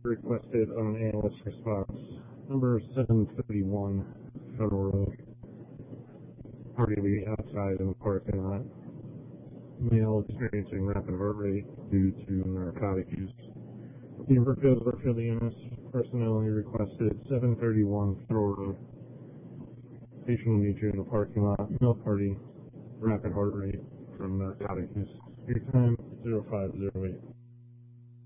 requested on an analyst response. Number 731 Federal Road. Party to be outside in the parking lot. Male experiencing rapid heart rate due to narcotic use. Team Brookfield EMS personnel requested 731 Federal Road. Patient will meet you in the parking lot. Male party, rapid heart rate from narcotic use. Your time 0508.